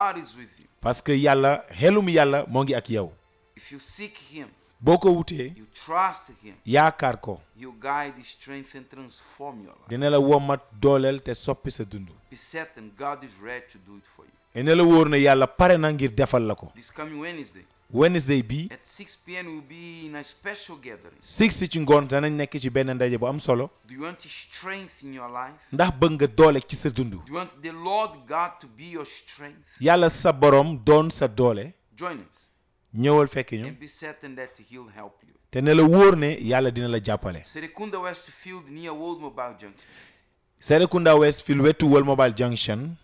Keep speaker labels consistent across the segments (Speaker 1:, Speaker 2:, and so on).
Speaker 1: God is with you.
Speaker 2: parce que yàlla xelum yàlla moo ngi ak yow.
Speaker 1: If you seek Him,
Speaker 2: boo ko wutee
Speaker 1: you trust Him,
Speaker 2: yaakaar ko
Speaker 1: He'll guide, strengthen, transform your life.
Speaker 2: dina la womat dooleel te soppi sa dund.
Speaker 1: Be certain God is ready to do it for you.
Speaker 2: et ne la wóor ne yàlla pare na ngir defal la ko.
Speaker 1: This coming Wednesday
Speaker 2: Wednesday bi
Speaker 1: at 6 p.m. we'll be in a special gathering.
Speaker 2: 6 ci ngoon danañ nekk ci benn ndaje bu am solo.
Speaker 1: Do you want strength in your life?
Speaker 2: ndax bëgg nga doole ci sa dund.
Speaker 1: Do you want the Lord God to be your strength?
Speaker 2: yàlla sa borom doon sa doole.
Speaker 1: Join us
Speaker 2: ñëwal fekk ñu.
Speaker 1: and be certain that He'll help you.
Speaker 2: te ne la wóor ne yàlla dina la jàppale.
Speaker 1: Serekunda Westfield near World Mobile Junction.
Speaker 2: Serekunda Westfield wetu World Mobile Junction.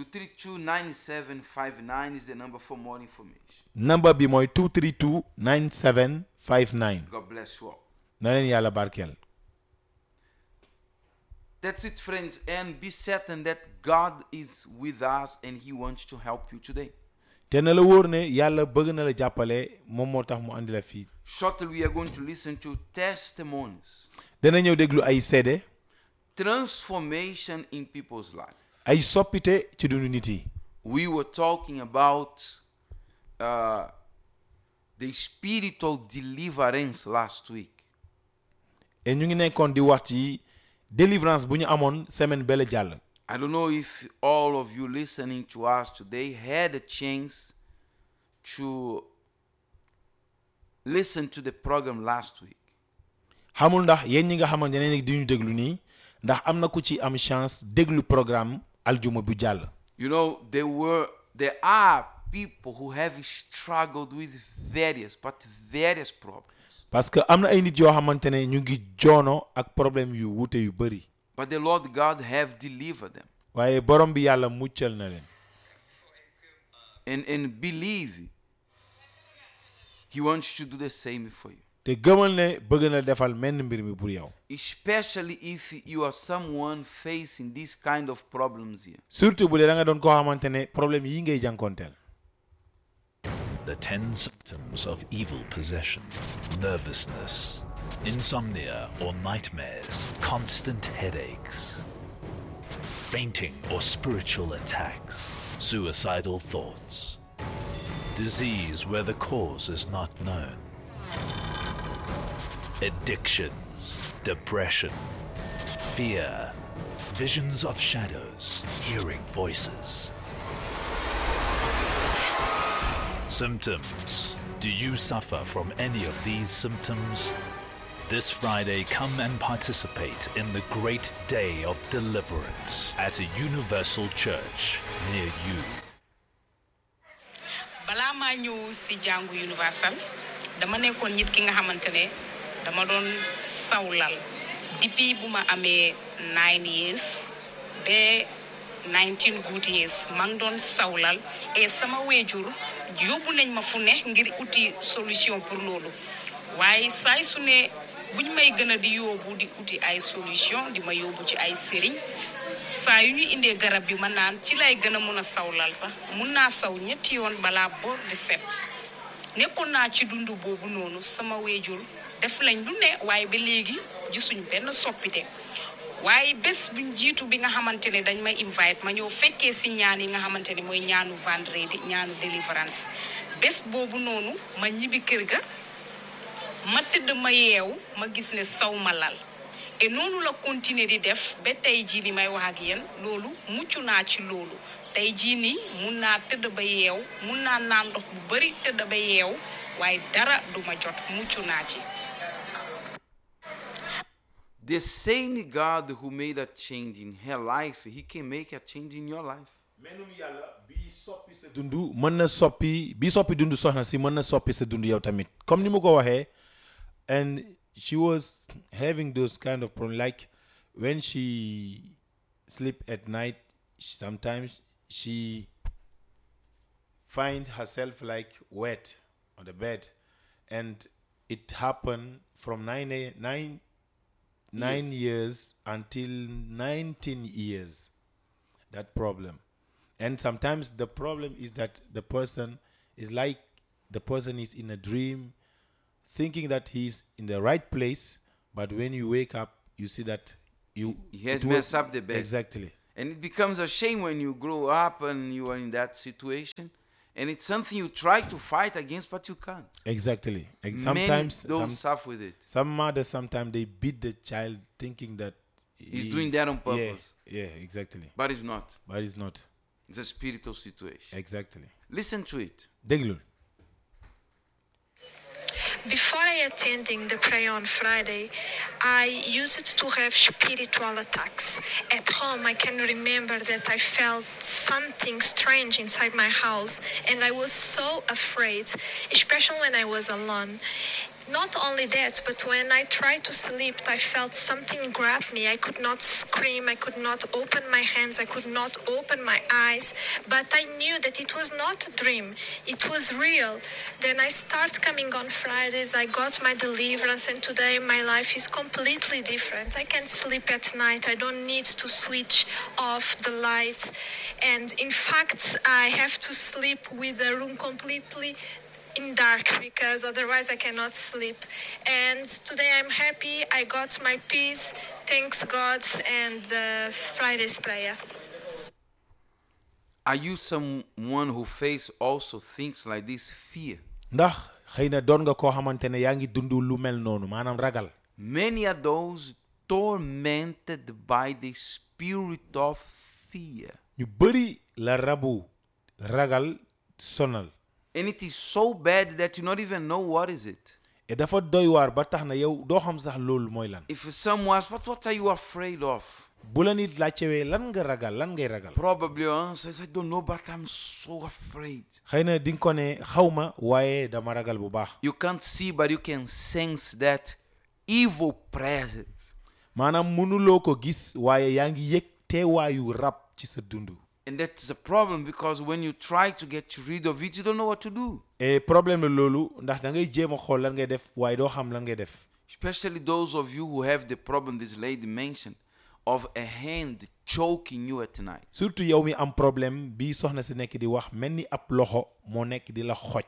Speaker 1: 232-9759 is the number for more information.
Speaker 2: number bi mooy 232-9759.
Speaker 1: God bless you all.
Speaker 2: na leen yàlla barkeel.
Speaker 1: That's it, friends, and be certain that God is with us and He wants to help you today.
Speaker 2: te na la wóor ne yàlla bëgg na la jàppale moom moo tax mu andi la fii.
Speaker 1: Shortly we are going to listen to testimonies.
Speaker 2: dana ñëw déglu ay seede.
Speaker 1: Transformation in people's life.
Speaker 2: ay soppite ci dundu nit yi.
Speaker 1: We were talking about the spiritual deliverance last week.
Speaker 2: et ñu ngi nekkoon di wax ci délivrance bu ñu amoon semaine bele jàll.
Speaker 1: I don't know if all of you listening to us today had a chance to listen to the program last week.
Speaker 2: xamul ndax yéen ñi nga xamante ne di ñu déglu nii ndax am na ku ci am chance déglu programme aljuma bu jàll.
Speaker 1: You know, there are people who have struggled with various problems.
Speaker 2: parce que am na ay nit yoo xamante ne ñu ngi joono ak problème yu wuute yu bëri.
Speaker 1: But the Lord God have delivered them.
Speaker 2: waaye borom bi yàlla muccal na leen.
Speaker 1: And believe He wants to do the same for you.
Speaker 2: te gëmal ne bëgg na defal menn mbir mi pour yow.
Speaker 1: Especially if you are someone facing this kind of problems here.
Speaker 2: surtout bu dee da nga doon koo xamante ne problème yi ngay jànkoonteel.
Speaker 3: The 10 symptoms of evil possession: nervousness, insomnia or nightmares, constant headaches, fainting or spiritual attacks, suicidal thoughts, disease where the cause is not known, addictions, depression, fear, visions of shadows, hearing voices. Symptoms. Do you suffer from any of these symptoms? This Friday, come and participate in the great day of deliverance at a universal church near you.
Speaker 4: Bala ma ñëw si jàngu universal dama nekkoon nit ki nga xamantene dama doon sawlal depuis bu ma amee 9 years be 19 good years maa ngi doon sawlal et sama wéjur yóbbu nañ ma fu ne ngir uti solution pour loolu waaye saay su ne buñ may gën a di yóbbu di uti ay solution di ma yóbbu ci ay sëriñ saa yu ñu indee garab bi ma naan ci lay gën a mën a sawlal sax mun naa saw ñetti yoon balaa boor di set nekkoon naa ci dundu boobu noonu sama wéjur def lañ lu ne waaye ba léegi gisuñ benn soppite waaye bés buñ jiitu bi nga xamante ne dañ ma invite ma ñëw fekkee si ñaan yi nga xamante ne mooy ñaanu vendredi ñaanu délivrance bés boobu noonu ma ñibbi kër ga ma tëdd ma yeew ma gis ne saw ma lal et noonu la continuer di def ba tey jii ni may wax ak yéen loolu mucc naa ci loolu tey jii nii mun naa tëdd ba yeew mun naa naan ndox bu bari tëdd ba yeew waaye dara duma jot mucc naa ci.
Speaker 1: The same God who made a change in her life, He can make a change in your life.
Speaker 2: menum yàlla bi soppi sa dundu mën na soppi bi soppi dundu soxna si mën na soppi sa dundu yow tamit comme ni mu ko waxee. And she was having those kind of problems, like when she sleep at night, sometimes she find herself like wet on the bed, and it happened from 9 years until 19 years, that problem. And sometimes the problem is that the person is in a dream, thinking that he's in the right place, but when you wake up, you see that
Speaker 1: He has messed up the bed.
Speaker 2: Exactly.
Speaker 1: And it becomes a shame when you grow up and you are in that situation. And it's something you try to fight against, but you can't.
Speaker 2: Exactly.
Speaker 1: Sometimes don't suffer with it.
Speaker 2: Some mothers, sometimes they beat the child thinking that
Speaker 1: He's doing that on purpose.
Speaker 2: Yeah, exactly.
Speaker 1: But it's not.
Speaker 2: But it's not.
Speaker 1: It's a spiritual situation.
Speaker 2: Exactly.
Speaker 1: Listen to it.
Speaker 2: Déglul.
Speaker 5: Before I attending the prayer on Friday, I used to have spiritual attacks. At home, I can remember that I felt something strange inside my house, and I was so afraid, especially when I was alone. Not only that, but when I tried to sleep, I felt something grab me. I could not scream, I could not open my hands, I could not open my eyes, but I knew that it was not a dream, it was real. Then I start coming on Fridays, I got my deliverance, and today my life is completely different. I can sleep at night, I don't need to switch off the lights, and in fact, I have to sleep with the room completely in dark because otherwise I cannot sleep. And today I'm happy, I got my peace, thanks God, and the Friday's prayer.
Speaker 1: Are you someone who face also things like this, fear?
Speaker 2: Ndax xëy na doon nga koo xamante ne yaa ngi dund lu mel noonu maanaam ragal.
Speaker 1: Many are those tormented by the spirit of fear.
Speaker 2: ñu bëri la rabu ragal sonal.
Speaker 1: And it is so bad that you not even know what is it.
Speaker 2: Et dafa doy waar ba tax na yow doo xam sax loolu mooy lan.
Speaker 1: If someone asks, what are you afraid of?
Speaker 2: bu la nit laajtewee lan nga ragal lan ngay ragal.
Speaker 1: Probably your answer is, I don't know, but I'm so afraid.
Speaker 2: xëy na di nga ko ne xawma waaye dama ragal bu baax.
Speaker 1: You can't see, but you can sense that evil presence.
Speaker 2: maanaam mënuloo ko gis waaye yaa ngi yëg teewaayu rab ci sa dundu.
Speaker 1: And that's a problem because when you try to get rid of it, you don't know what to do.
Speaker 2: Et problème la loolu ndax da ngay jéem a xool lan ngay def waaye doo xam lan ngay def.
Speaker 1: Especially those of you who have the problem this lady mentioned of a hand choking you at night.
Speaker 2: surtout yow mi am problème bi soxna si nekk di wax mel ni ab loxo moo nekk di la xoj.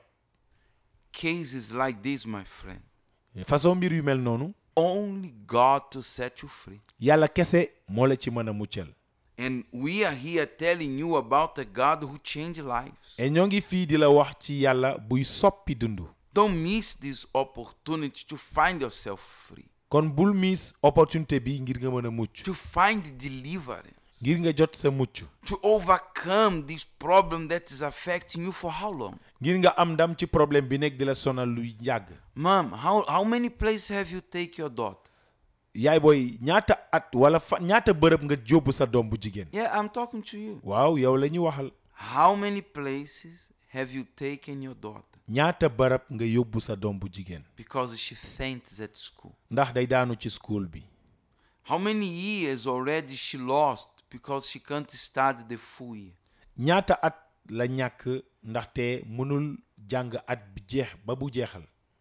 Speaker 1: Cases like this, my friend.
Speaker 2: façon mbir yu mel noonu.
Speaker 1: Only God to set you free.
Speaker 2: yàlla kese moo la ci mën a muccal.
Speaker 1: And we are here telling you about a God who changed lives.
Speaker 2: et ñoo ngi fii di la wax ci yàlla buy soppi dundu.
Speaker 1: Don't miss this opportunity to find yourself free.
Speaker 2: kon bul miss opportunité bi ngir nga mën a mucc.
Speaker 1: To find deliverance.
Speaker 2: ngir nga jot sa mucc.
Speaker 1: To overcome this problem that is affecting you for how long?
Speaker 2: ngir nga am ndam ci problème bi nekk di la sonal lu yàgg.
Speaker 1: Mom, how many places have you take your daughter?
Speaker 2: yaay booy ñaata at wala ñaata bërëb nga jóbbu sa doom bu jigéen.
Speaker 1: Yeah, I'm talking to you.
Speaker 2: waaw yow la ñu waxal.
Speaker 1: How many places have you taken your daughter?
Speaker 2: ñaata bërëb nga yóbbu sa doom bu jigéen.
Speaker 1: Because she faints at school.
Speaker 2: ndax day daanu ci school bi.
Speaker 1: How many years already she lost because she can't start the full year?
Speaker 2: ñaata at la ñàkk ndaxte mënul jàng at bi jeex ba bu jeexal.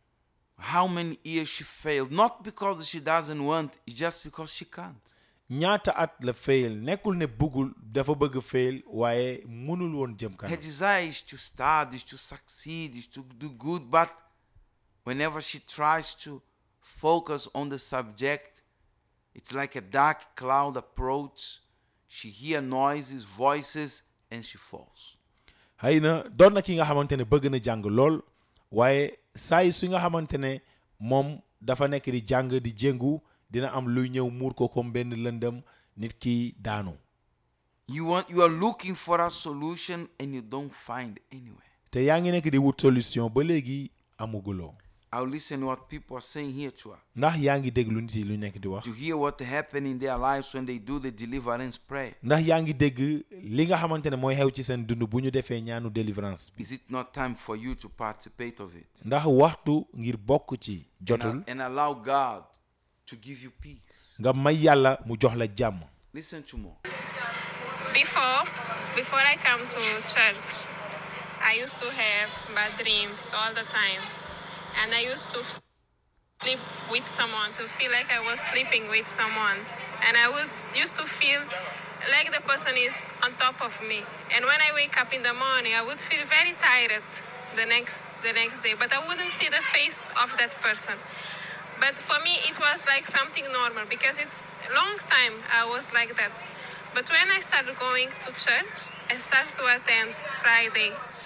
Speaker 1: How many years she failed? Not because she doesn't want, it's just because she can't.
Speaker 2: ñaata at la fail nekkul ne bëggul dafa bëgg fail waaye mënul woon jëm
Speaker 1: Her
Speaker 2: kanam.
Speaker 1: desire is to study, is to succeed, is to do good, but whenever she tries to focus on the subject, it's like a dark cloud approach. She hears noises, voices, and she falls.
Speaker 2: xëy na doon na ki nga xamante ne bëgg na jàng lool waaye saa yi su nga xamante ne moom dafa nekk di jàng di jéngu dina am luy ñëw muur ko comme benn lëndëm nit ki daanu.
Speaker 1: You are looking for a solution and you don't find anywhere.
Speaker 2: te yaa ngi nekk di wut solution ba léegi amuguloo.
Speaker 1: I'll listen to what people are saying here to us.
Speaker 2: ndax yaa ngi dégg lu nit yi lu nekk di wax.
Speaker 1: To hear what happened in their lives when they do the deliverance prayer.
Speaker 2: ndax yaa ngi dégg li nga xamante ne mooy xew ci seen dund bu ñu defee ñaanu délivrance bi.
Speaker 1: Is it not time for you to participate of it?
Speaker 2: ndax waxtu ngir bokk ci jotul.
Speaker 1: And allow God to give you peace.
Speaker 2: nga may yàlla mu jox la jàmm.
Speaker 1: Listen to more.
Speaker 5: Before I come to church, I used to have bad dreams all the time. And I used to sleep with someone, to feel like I was sleeping with someone. And I used to feel like the person is on top of me. And when I wake up in the morning, I would feel very tired the next day, but I wouldn't see the face of that person. But for me, it was like something normal because it's a long time I was like that. But when I started going to church, I started to attend Friday